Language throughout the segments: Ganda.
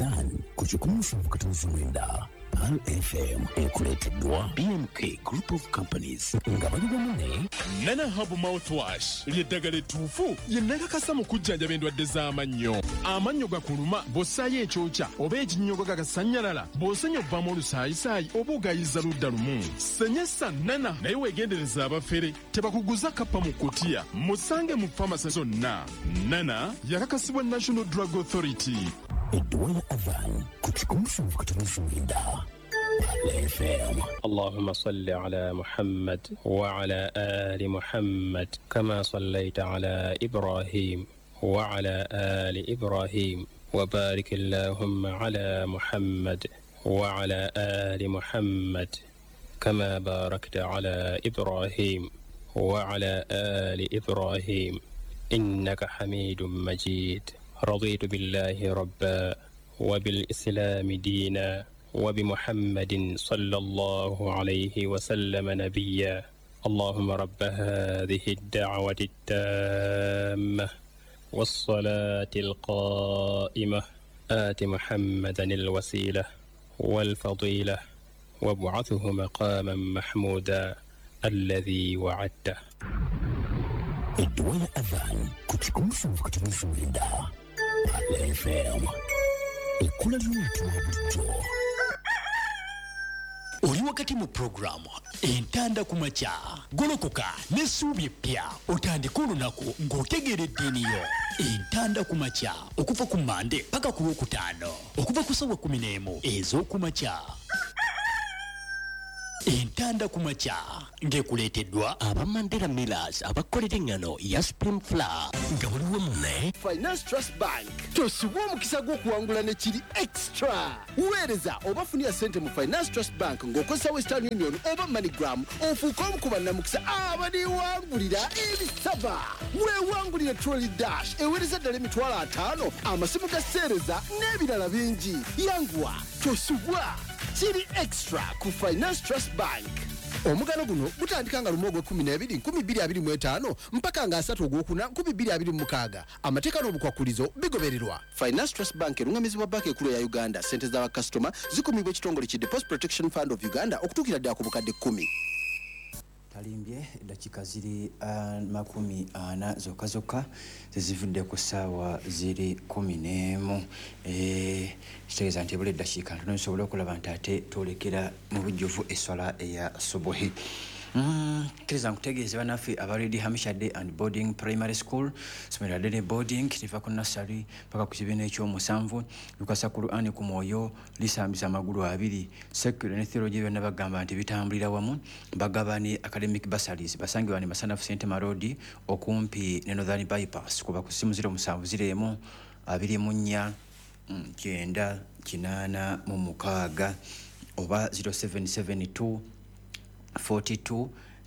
Adhan kuchikumusha mkatamuzi mwenda Al FM ekuleteddwa BMK Group of Companies ngabaliga mune Nana Hub Mouthwash lyeddagala ettuufu yennakakasa mu kujjanjaba endwadde z'amannyo. Amannyo gakuluma bw'ossaayo ekyokya oba ekinnyogo gagasannyalala bw'osenya obbamu olusaayisaayi oba ogayiza ludda lumu. Senyesa Nana naye weegendereza abafere tebakuguza kappa mu kutiya musange mu famasi zonna. Nana yakakasibwa National Drug Authority. Edwaya Adhan kuchikumusha mkatamuzi mwenda اللهم صل على محمد وعلى آل محمد كما صليت على إبراهيم وعلى آل إبراهيم وبارك اللهم على محمد وعلى آل محمد كما باركت على إبراهيم وعلى آل إبراهيم إنك حميد مجيد. رضيت بالله ربا وبالإسلام دينا وبمحمد صلى الله عليه وسلم نبيا. اللهم رب هذه الدعوة التامة والصلاة القائمة آت محمدا الوسيلة والفضيلة وابعثه مقاما محمودا الذي وعدته. Edwaya Adhan kuchikumusha mkatamuzi mwenda Al FM ekula ly'omuntu wa bulijjo. Oli wakati mu programu entanda ku makya golokoka n'essuubi eppya otandika olunaku ng'otegeredde eniyo. Entanda ku makya okuva ku Mande paka ku Lwokutaano okuva ku ssaawa 11 ez'oku makya. Entanda ku makya ng'ekuleeteddwa aba Mandela Millers abakolera engano ya Spring Flour nga waliwo munne Finance Trust Bank tosubwa omukisa gw'okuwangula ne kiri extra. Weereza oba funira ssente mu Finance Trust Bank ng'okozesa Western Union oba MoneyGram ofuuka omu ku bannamukisa abaliwangulira ebisaba. Weewangulire Trolley Dash eweereza ddala $5,000 amasimu ga sseereza n'ebirala bingi. Yanguwa tosubwa kiri extra ku Finance Trust Bank. Omugano guno gutandika nga lumu ogw'Okubiri 2025 mpaka nga 3 Ogwokuna 2026. Amateeka n'obukwakulizo bigobererwa. Finance Trust Bank erungamizibwa banka ekulu ya Uganda. Ssente z'abakasitoma zikumibwa ekitongole ki Deposit Protection Fund of Uganda okutuukira ddala ku bukadde 10. Talimbye dakika ziri 40 zokka zivudde ku ssaawa ziri 11. Kitegeeza nti ebula eddakiika ntono nsobola okulaba nti ate twolekera mu bujjuvu esswala eya subuhi. Kiriza nkutegeeze bannaffe aba Red Hamisha Day and Boarding Primary School somero ddene boarding liva ku nursery paka ku kibiina ekyomusanvu lukasa Qur'an ku mwoyo lisambiza amagulu 2 secular ne theology byonna bagamba nti bitambulira wamu bagabane academic bursaries basangibwa ne Masanafu St. Marodi okumpi ne Northern Bypass kuba ku simu 0701 24 986 oba 0772 42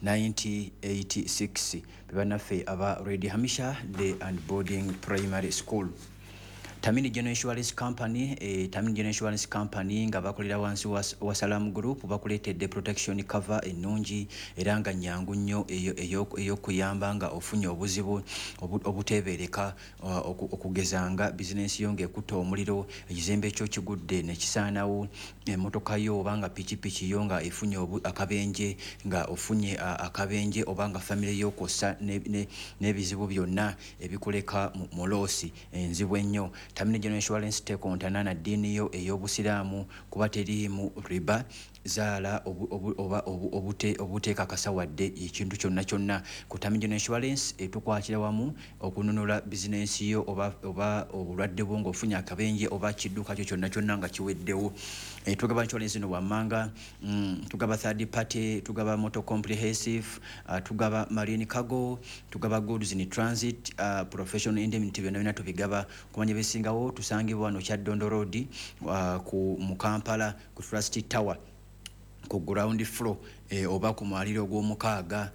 9086 bebanafe aba Red Hamisha Day and Boarding Primary School. Tamini General Insurance Company Tamini General Insurance Company nga bakolera wansi wa Salam Group bakuleetedde protection cover ennungi era nga nnyangu nnyo ey'okuyamba nga ofunye obuzibu obuteebereka okugezanga bizinensi yo ng'ekutta omuliro ekizimbe ekyo kigudde ne kisaanawo emmotoka yo oba nga pikipiki yo nga efunye akabenje nga ofunye akabenje oba nga family yo kossa n'ebizibu byonna ebikuleka mu loosi enzibu ennyo. Tamini General Insurance tekontana na ddiini yo ey'obusiraamu kuba teriimu riba zaala obuteekakasa wadde ekintu kyonna ku Tamini General Insurance etukwatira wamu okununula bizinensi yo oba obulwadde bwo ng'ofunye akabenje oba kidduka kyo kyonna nga kiweddewo. Tugaba insurance no wammanga tugaba third party tugaba motor comprehensive tugaba marine cargo tugaba goods in transit professional indemnity byonna tubigaba kumanya besingawo tusangibwa wano Kyaddondo Road ku Kampala ku Trust Tower ku ground floor oba ku mwaliro gw'omukaaga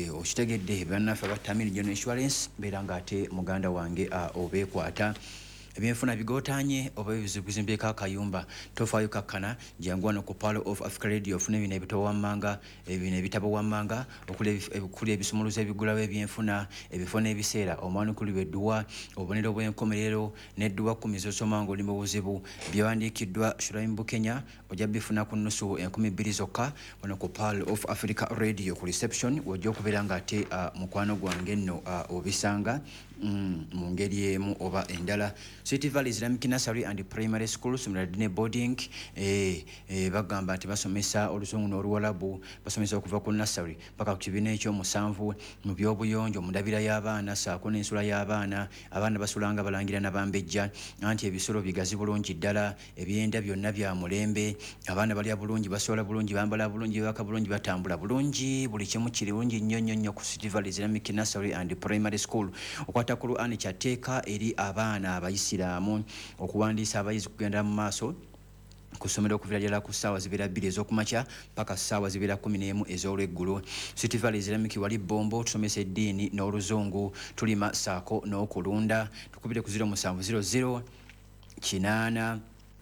okitegedde bannaffe aba Tamini General Insurance beera nga ate muganda wange obeekwata ebyenfuna bigotanye oba ebizimbeka akayumba tofaayo kakkana jangu wano ku Pearl of Africa Radio ofune bino ebitabo wammanga ebino ebitabo wammanga okuli ebisumuluzo ebigulawo ebyenfuna ebifo n'ebiseera omwanukuli bw'edduwa obubonero bw'enkomerero n'edduwa kkumi z'osoma ng'oli mu buzibu byawandiikiddwa Shuraim Bukenya ojja bifuna ku nnusu 12 zokka wano ku Pearl of Africa Radio ku reception wojja okubeera ng'ate mukwano gwange nno obisanga mu ngeri emu oba endala. City Valley Islamic Nursery and Primary School Sumradine Boarding bagamba nti basomesa oluzungu n'oluwalabu basomesa okuva ku nursery paka ku kibiina ekyomusanvu mu byobuyonjo mu ndabira y'abaana saako n'ensula y'abaana abaana basulanga balangira n'abambejja anti ebisolo bigazi bulungi ddala ebyenda byonna bya mulembe abaana balya bulungi basobola bulungi bambala bulungi baka bulungi batambula bulungi buli kimu kirungi nnyo ku City Valley Islamic Nursery and Primary School. Okwata ku Qur'an kyateeka eri abaana abayisiraamu okuwandiisa abayizi kugenda mu maaso kusomera okuvira ddala ku ssaawa zibeera 2 ez'okumakya paka ssaawa zibeera 11 ez'olweggulo. City Valley Islamic wali Bombo tusomesa eddiini n'oluzungu tulima saako n'okulunda tukubire ku 0700 8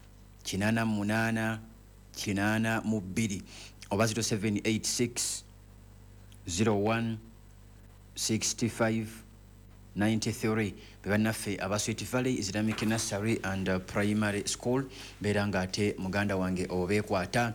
8 8 oba 0786 01 65 93 bebannaffe aba Sweet Valley Islamic Nursery and Primary School beera ng'ate muganda wange obeekwata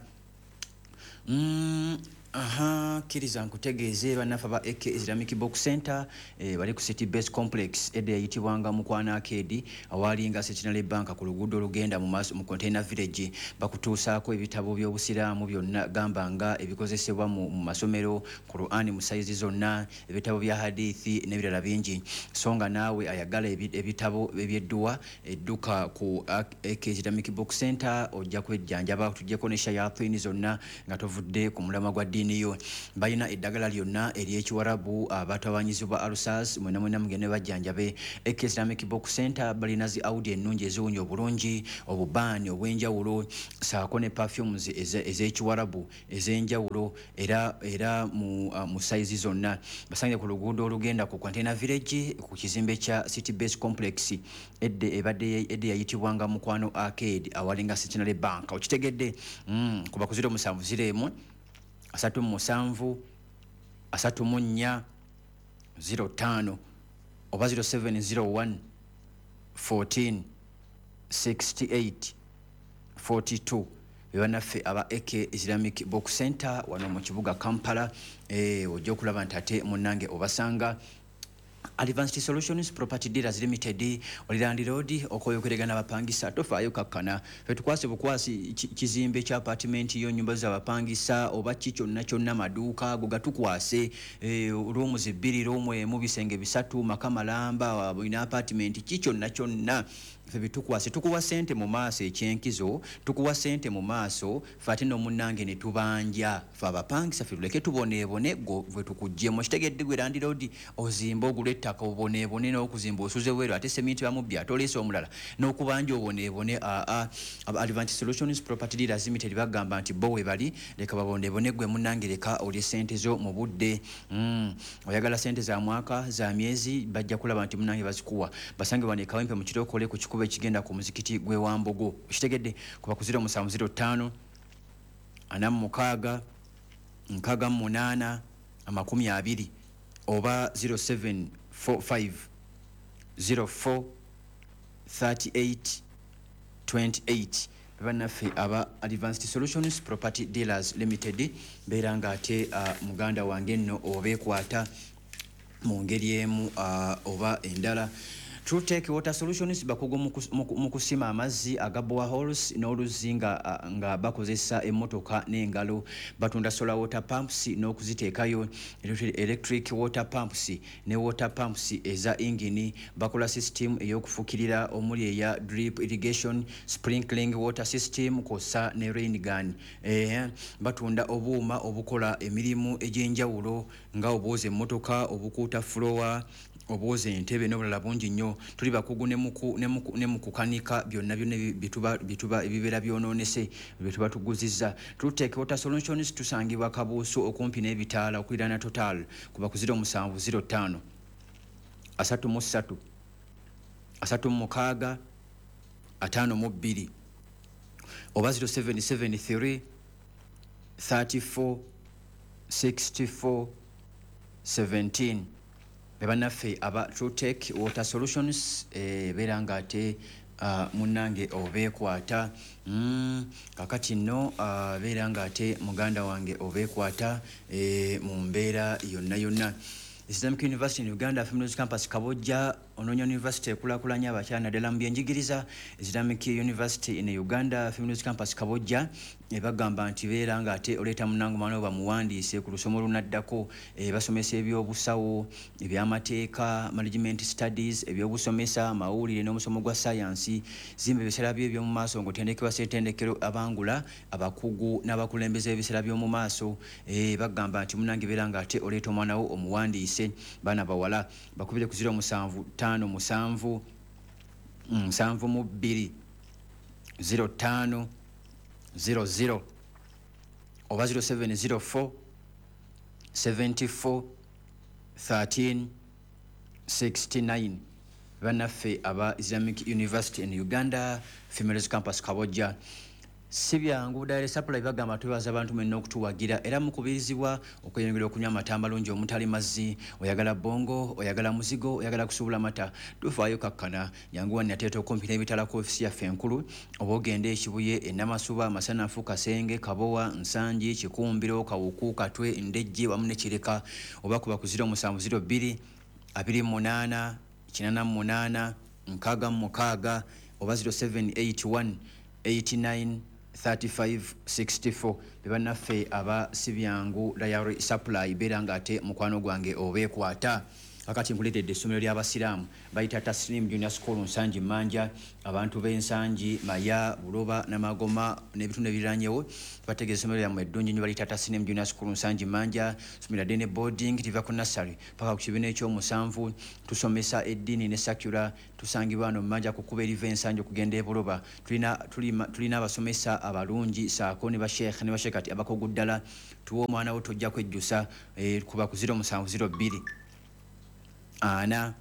Kiriza nkutegeeze bannaffe aba AK Islamic Box Center bali ku City Base Complex edda yayitibwanga Mukwana Arcade awalinga Centenary Bank ku luguudo olugenda mu maaso mu Container Village bakutuusaako ebitabo by'obusiraamu byonna gamba nga ebikozesebwa mu masomero Qur'ani mu saizi zonna ebitabo bya hadithi n'ebirala bingi songa naawe ayagala ebitabo ebyedduwa edduka ku AK Islamic Box Center ojja kwejjanjaba tujjeko ne shayatin zonna nga tovudde ku mulama gwa niyo bayina eddagala lyonna ery'ekiwarabu abatawanyizibwa alusas mwena mugende bajjanjabe AK Islamic Box Center balina zi audi ennungi eziwunya obulungi obubaani obw'enjawulo saako ne perfumes ez'ekiwarabu ez'enjawulo era mu saizi zonna basange ku luguudo olugenda ku Container Village ku kizimbe kya City Base Complex ebadde yayitibwanga Mukwano Arcade awalinga Centenary Bank okitegedde kuba ku 07 37 34 05 oba 0701 14 68 42 bebannaffe aba AK Islamic Box Center wano mu kibuga Kampala ojja okulaba nti ate munnange obasanga Advanced Solutions Property Dealers Limited Olirandi Road okoyokeregana abapangisa tofaayo kakkana fe tukwase bukwasi kizimbe kya apartment yo nyumba za abapangisa oba kicho kyonna maduuka go gatukwase roomu zibiri roomu emu bisenge bisatu makamalamba ina apartment kicho kyonna febitukwase tukuwa sente mu maaso ekyenkizo tukuwa sente mu maaso fate no munnange ne tubanja fa bapangisa fileke tuboneebone go vwe tukujje mu kitegedde Gwerandi Road ozimba ogulettaka oboneebone n'okuzimba osuze wero ate sementi bamubbi atoleese omulala n'okubanja oboneebone Advanced Solutions Property Dealers Limited bagamba nti bo we bali leka baboneebone gwe munnange leka olye sente zo mu budde oyagala sente za mwaka za myezi bajja kulaba nti munnange bazikuwa basange wane kawempe mu kirokole ku kikuba ekigenda ku muzikiti gwe Wambogo kitegedde kuba ku 0705 46 68 20 oba 0745 04 38 28 bannaffe aba Advanced Solutions Property Dealers Limited beera ng'ate muganda wange nno obeekwata mu ngeri emu oba endala. TrueTech Water Solutions bakugo mu kusima amazzi aga boreholes n'oluzinga nga bakozesa emmotoka n'engalo batunda solar water pumps n'okuziteekayo electric water pumps ne water pumps eza engine bakola system ey'okufukirira omuli eya drip irrigation sprinkling water system kosa ne rain gun batunda obuuma obukola emirimu egy'enjawulo nga obwoza emmotoka obukuuta floor oboze entebe n'obulala bungi nnyo tuli bakugu ne mu kukanika byonna bituba ebibera byononese bituba tuguzizza. TrueTech Water Solutions tusangibwa Kabuusu okumpi n'ebitaala okulirana Total kuba ku 0705 33 36 52 oba 0773 34 64 17 bebannaffe aba TrueTech Water Solutions beera nga ate munnange obeekwata kakati nno beera nga ate muganda wange obeekwata mu mbeera yonna Islamic University in Uganda Feminist Campus Kabojja Ononya University ekulakulanya abakyala naddala mu byenjigiriza. Islamic University in Uganda Feminist Campus Kabojja bagamba nti beera nga ate oleeta munnangu mwana bamuwandiise ku lusomo lunaddako basomesa ebyobusawo ebyamateeka management studies ebyobusomesa mawulire n'omusomo gwa science zimbe ebiseera bye ebyomu maaso ng'otendekebwa ssettendekero abangula abakugu n'abakulembeze ebiseera by'omu maaso bagamba nti munnange beera nga ate oleeta omwana wo omuwandiise baana bawala bakubire ku 075 7 05 00 oba 0704 74 13 69 bannaffe aba Islamic University in Uganda Females Campus Kabojja. Sibyangu Dare Supply bagamba twebaza abantu mwenna okutuwagira era mukubirizibwa okweyongera okunywa amata amalungi omutali mazzi. Oyagala bongo, oyagala muzigo, oyagala kusuubula mata, tufaayo kakkana yangu wani ateeta okumpi n'ebitala ku ofisi yaffe enkulu oba ogende Kibuye Ennamasuba Masanafu Kasenge Kabowa Nsangi Kikumbiro Kawuku Katwe Ndejje wamu ne Kireka oba kuba ku 0702 28 88 66 oba 0781 89 35 64 bebannaffe aba Sibyangu Dayari Supply beera nga ate mukwano gwange obeekwata. Kakati nkuleetedde essomero ly'abasiraamu bayita Taslim Junior School Nsangi Manja abantu b'Ensangi Maya Buloba Namagoma n'ebitundu ebiriraanyewo bategeeza essomero lyammwe eddungi nnyo bayita Taslim Junior School Nsangi Manja tusomera ddene boarding tiva ku nursery paka ku kibiina ekyomusanvu tusomesa eddiini ne secular tusangibwa wano Manja ku kuba eriva Ensangi okugenda e Buloba tulina abasomesa abalungi saako ne basheekh ne bashekati abakugu ddala tuwa omwana wo tojja kwejjusa kuba ku 0702 ana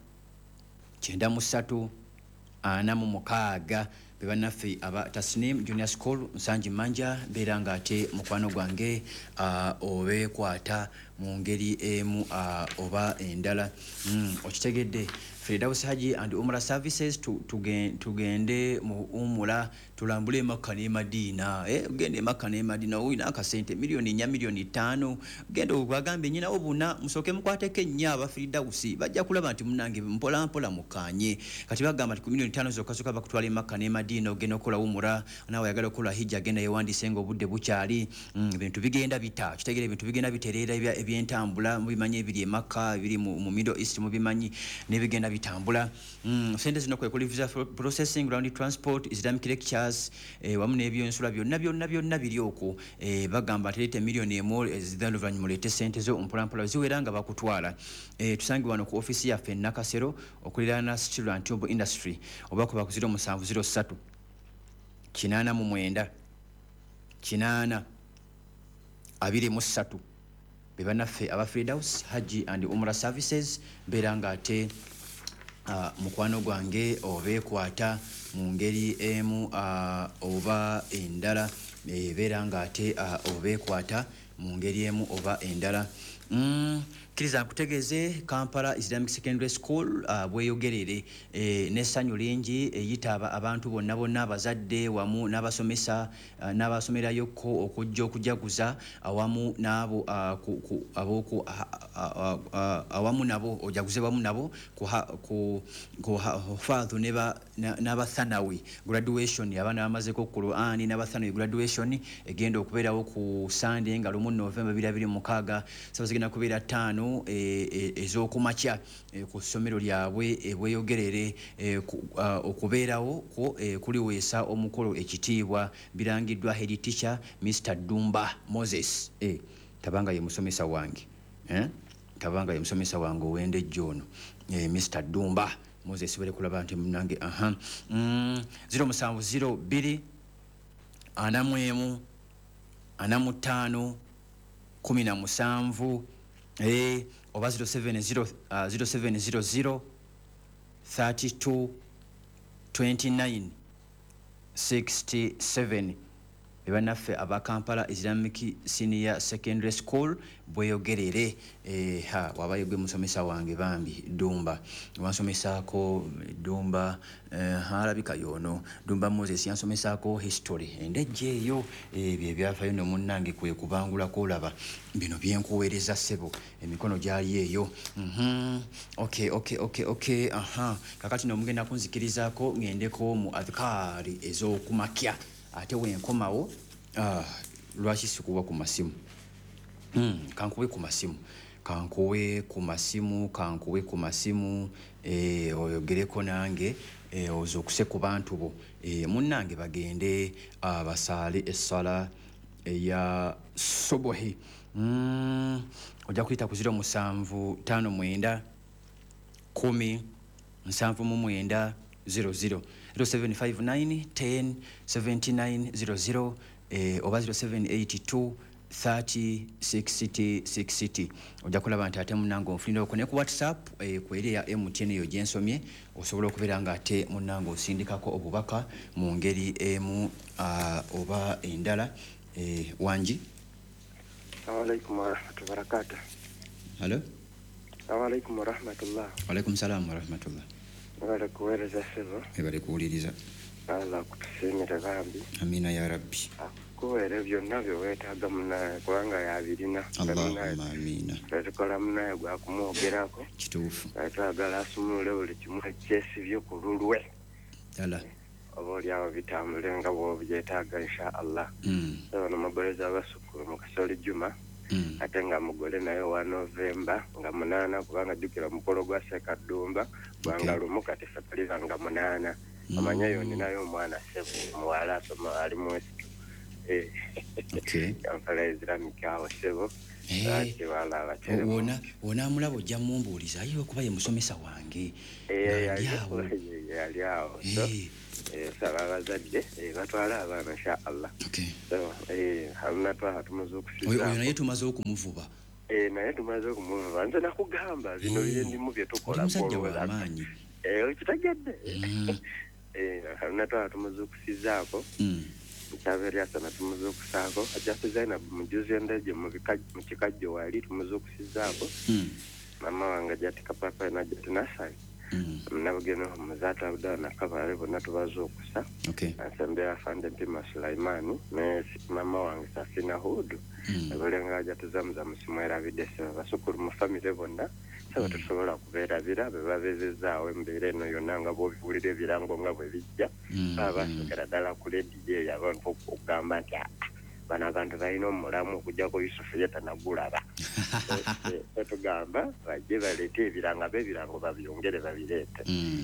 93 ana mu mukaaga bebannaffe aba Tasnim Junior School Nsangi Manja beera nga ate mukwano gwange obeekwata mu ngeri emu oba endala okitegedde Firdaus Haji and Umrah Services tugende mu umula tulambule Makka ne Madina ugende Makka ne Madina uyina akasente milioni 4 milioni 5 genda obagambe nyina obuna musoke mukwateke nya aba Firdaus bajja kulaba nti munnange mpola mpola mukanye kati bagamba nti ku milioni 5 zokasoka bakutwala Makka ne Madina ogenda okola umura nawe oyagala okola hijja genda yewandise ngo obudde bukyali ebintu bigenda bita kitegere ebintu bigenda biterera ebyentambula mubimanye ebiri Makka ebiri mu Middle East mubimanye nebigenda bitambula sente zino kwe visa processing ground transport Islamic lectures wamu n'ebyensula byonna biri okwo bagamba terete milioni emo ezidhaluvanyuma mulete sente zo mpolampola ziwera nga bakutwala tusangi wano ku ofisi yaffe Nakasero okuliraana Steel and Tube Industry oba kuba ku 0703 89 8 23 bebannaffe aba Firdaus Haji and Umrah Services beera nga ate mukwano gwange obeekwata mu ngeri emu oba endala beera nga ate obeekwata mu ngeri emu oba endala kiriza nkutegeeze Kampala Islamic Secondary School bweyogerere n'essanyu lingi eyitaba abantu bonna abazadde wamu n'abasomesa n'abasomerayokko okujja okujaguza awamu n'abo awamu nabo ojaguze wamu nabo ku hafadhu n'abathanawi graduation abaana bamazeko Qur'ani n'abathanawi graduation egenda okubeerawo ku Sunday nga 1 November 2026 sabazigenda kubeera 5 ez'okumakya ku ssomero lyabwe ebweyogerere okubeerawo kuliweesa omukolo ekitiibwa birangiddwa head teacher Mr. Dumba Moses tabanga ye musomesa wange tabanga ye musomesa wange owende John Mr. Dumba Moses bere kulaba nti munange 0702 anamwemu anamutano 17 oba 0700 32 29 67 ebanaffe aba Kampala Islamic Senior Secondary School bweyogerere wabaye gwe musomesa wange bambi Dumba wansomesako Dumba alabika yono Dumba Moses yansomesako history endejje eyo bye byafayo no munnange kwe kubangula kolaba bino byenkuweereza sebo emikono gyali eyo okay kakati no mugenda kunzikirizako ngendeko mu adhkari ezokumakya ate wenkomawo lwaki sikuwa ku masimu kankuwe ku masimu oyogereko nange ozokuse ku bantu bo munnange bagende basaale essala ya subuhi ojja kuyita ku 0759 10 79 00 0759 10 79 00 oba 0782 30 60 60 ojja kulaba nti ate munnange onfunira okwo ne ku WhatsApp ku eri ya MTN eyo gyensomye osobola okubeera nga ate munnange osindikako obubaka mu ngeri emu oba endala wangi. Assalamualaikum warahmatullahi wabarakatuh. Hello. Assalamualaikum warahmatullahi. Waalaikum salaam warahmatullahi. Ngala kuweleza sebo. Ebale kuwuliriza. Allah kutusimira bambi. Amina ya rabbi. Kuwele byonna byewetaaga munaye kubanga yabirina. Allahumma amina. Tukola munaye gwa kumwogerako. Kituufu. Twagala asumule buli kimu ekyesibye ku lulwe. Dala. Oba olyawo bitambule nga bw'obyetaaga insha Allah. Ono mugoleza abasukulu mu Kasoli Juma. Ate nga mugole naye wa Novemba nga 8 kubanga jjukira mukolo gwa Ssekadumba kubanga lumu kati fataliza nga 8 amanya yoni nayo omwana sebo muwala asoma ali mu West Kampala Islamic awo sebo ati wala abatere wona amulabo ojja mumbuuliza ayiwe kuba ye musomesa wange yali awo saba abazadde batwala abaana insha Allah. Halina twaha tumaze okusiza oyo naye tumaze okumuvuba naye tumaze okumuvuba nze nakugamba bino byendimu bye tukola musajja w'amaanyi kitegedde halina twaha tumaze okusizaako Kyaberyasana tumaze okusaako Ajasi Zainab mujuzi endege mu kikajjo wali tumaze okusizaako mama wange jati kapapa na jati nasai nabageno muzata abdana kabale bonna tubazo okusa asembera fande mpima Sulaimani ne mama wange Safina Hudu abalenga ajatuzamuza musimwera bidese basukuru mu family bonna saba tusobola kubeera birabe babezezaawo embeera eno yonna nga bw'obiwulira ebirango nga bwe bijja babasokera ddala ku lediyo yabantu okugamba nti bano abantu balina omulamu okujjako Yusufu ye tanagulaba tugamba bajje baleete ebirango b'ebirango babyongere babireete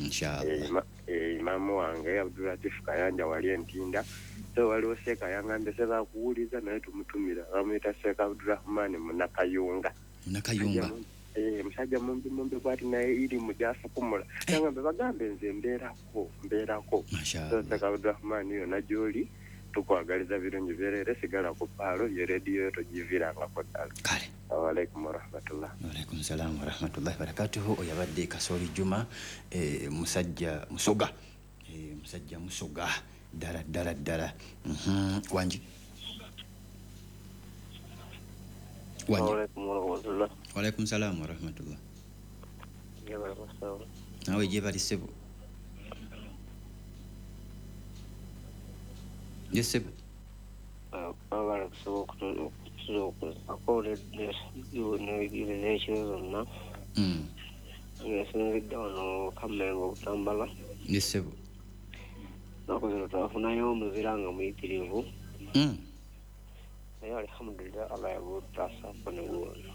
imamu wange Abdulatif Kayanja wali Entinda so waliwo Seeka Yangande sebakuwuliza naye tumutumira bamuyita Seeka Abdurahmani Munakayunga musajja mumbi kwati naye iri mujasa kumula yangambe bagambe nze mbeerako so Seeka Abdurahmani yonna gy'oli tukwagaliza birungi byerere sigala ku palo ye radio togivirangako ddala. Kale. Waalaikum warahmatullah. Waalaikum salaam warahmatullahi wabarakatuhu. Oyabadde Kasoli Juma musajja musoga ddala wangi. Waalaikum warahmatullah. Waalaikum salaam warahmatullah. Yabarasawa. Nawe je bali sebo. Yes, sir. Abana kusaba okutuza n'ekibazo zonna ngesinzidde wano Kamengo okutambala. Yes, sir. Naku zino twafunayo omuzira nga muyitirivu naye alhamdulillah Allah yabutaasako ne guwona.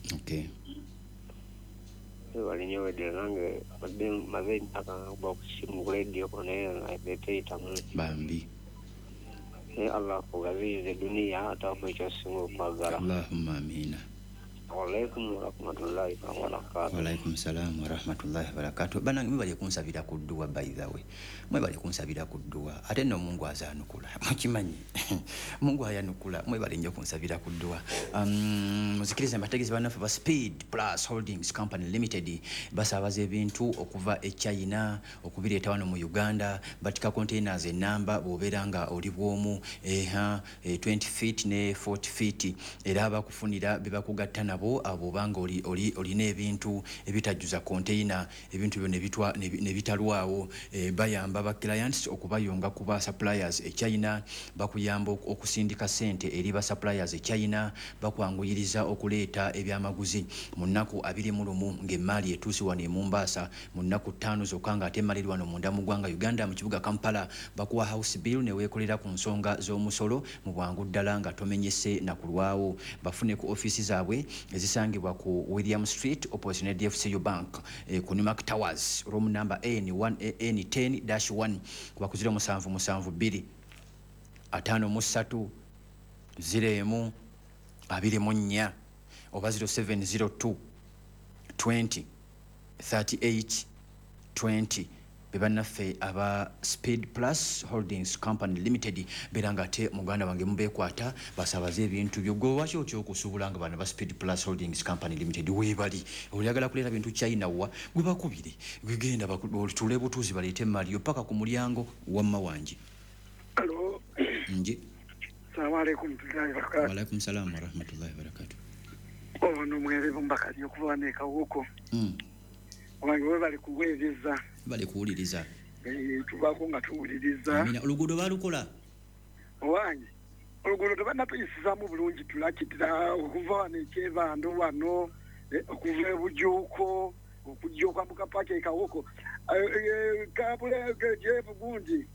Walinyo wedde nange maze emyaka nga okusimu ku lediyo ko naye nga beteyitamu bambi. Allah kugabize dunia atafu ekyosinga okwagala. Allahumma amina. Waalaikum warahmatullahi wabarakatuh. Waalaikum salam warahmatullahi wabarakatuh. Bana mwebale kunsabira kudduwa by the way. Mwebale kunsabira kudduwa. Ate no Mungu azanukula. Mukimanyi. Mungu ayanukula. Mwebale nyo kunsabira kudduwa. Muzikiriza mategezi banafu ba Speed Plus Holdings Company Limited basabaza ebintu okuva e China okubireeta wano mu Uganda batika containers enamba boberanga oli bwomu 20 feet ne 40 feet era abakufunira bibakugatta nabo abo banga olina ebintu ebitajuza container ebintu byo ne bitalwawo bayamba ba clients okubayonga kuba suppliers e China bakuyamba okusindika sente eri ba suppliers e China bakwanguyiriza okuleeta ebyamaguzi mu nnaku 21 ng'emmaali etuusi wano e Mombasa mu nnaku 5 zokanga ate emmalirwa wano munda mu ggwanga Uganda mu kibuga Kampala bakuwa house bill ne weekolera ku nsonga z'omusolo mu bwangu ddala nga tomenyese na kulwawo bafune ku office zaabwe ezisangibwa ku William Street opposite DFCU Bank ku Nimak Towers room number N10-1 kubakuzira 772 5 3 0 oba 0702 20 38 20 bebanaffe aba Speed Plus Holdings Company Limited beranga ate muganda wange mubekwata basabaze ebintu byogo wacho okusuubulanga bana ba Speed Plus Holdings Company Limited webali oyagala kulera bintu China wa gwe bakubire gwegenda bakutule butuzi balete mali paka ku mulyango wamma wanje. Hello nje Assalamu alaikum. Wa alaikum salam wa rahmatullahi wa barakatuh. Ono mwere bombakali okuvaneka huko. Wange bali kuweleza. Bali kuwuliriza. Tubako nga tuwuliriza. Amina olugudo balukola. Wange. Olugudo banapisizamu bulungi tulakitira okuvaneka bando wano okuva ebujuko okujoka mukapake kawoko. Kabule jefu gundi.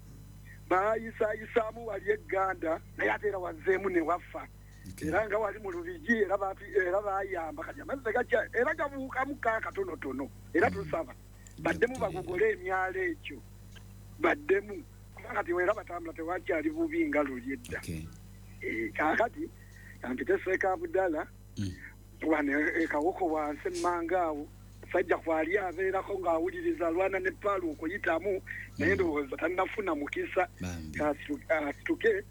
Isamu wali eganda naye atera wazemu ne wafa era nga wali mu lubiji era bayamba kati amazzi gacha era gabuuka mukaka tono era tusaba baddemu bagugole emyalo ekyo baddemu kubanga tiwera batambula tewakyali bubi nga lulyedda kakati kampiteseka budala wane kawoko wansi mmangaawo sajja kwali abeerako ng'awuliriza lwana ne paalu okuyitamu naye ndowooza tannafuna mukisa kasituke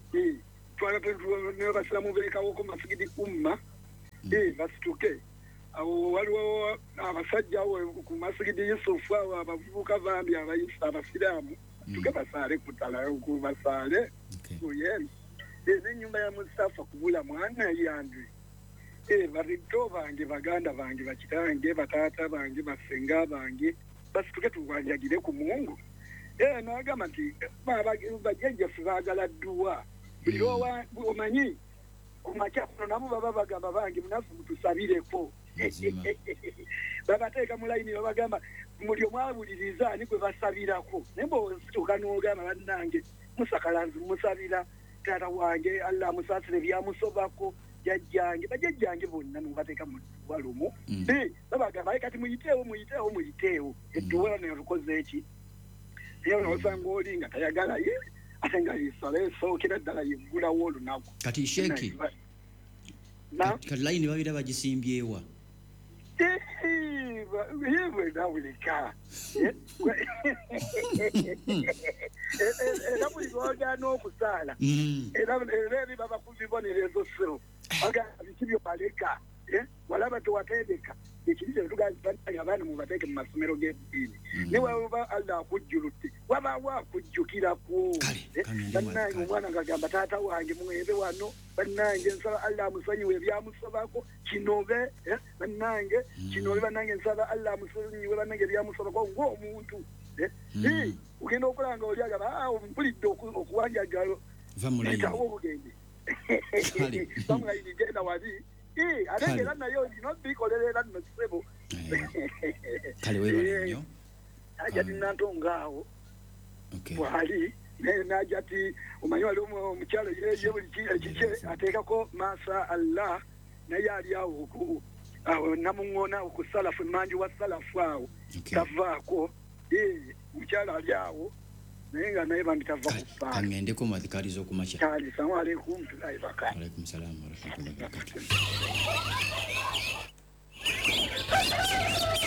nebasiramu beekawoko masigidi umma basituke awo waliwo abasajja awo ku masigidi Yusufu awo abavubuka bambi abasiraamu tuke basaale kutala basaale kuyeni n'ennyumba ya Mustafa kubula mwana yandwe barito bange baganda bange bakitange batata bange basenga bange basituke tuwanjagire ku Mungu nagamba nti bajjajjaffe baagala dduwa buli omanyi kumakyakuno nabo baba bagamba bange munafu mutusabireko babateeka mu layini babagamba muli omwabuliriza ani gwe basabirako naye mbosituka n'ogamba bannange musakalanzi musabira taata wange Allah musasire byamusobako bajjajjange bonna nubateeka mu walumu babagamba kati muyiteewo edduwala nerukoze eki naye nosanga oli nga tayagala ye ate nga yisala esookera ddala yeggulawo olunaku kati sheki kati layini babira bagisimbyewa yebwe nawulika era buli lwagaana okusaala era ebi baba kubibonerezo so bagamba biki byo baleka walaba tewateebeka ekiriza etugambye abaana mubateeke mu masomero g'eddiini ne waba Allah akujjuludde wabaawo akujjukirako bannange omwana ng'agamba taata wange mwebe wano bannange nsaba Allah amusonyiwe ebyamusobako kinobe bannange kinobe bannange nsaba Allah amusonyiwe bannange ebyamusobako ng'omuntu ugenda okulanga oli agamba mpulidde okuwanjagalo etawo obugende bamulayini genda wali ate ng'era naye olina obikolerera nno ssebo kale webale nnyo ajati nantongaawo bwali naja ti omanyi waliwo omukyalo ye buli ekike ateekako masa Allah naye ali awo namuŋŋoona ku salafu emanju wa salafu awo tavaako omukyalo ali awo nenga naye banditava kupa kangendeko madhikalizo kumacha kali salamu alaykum tulaibaka alaykum salam wa rahmatullahi wa barakatuh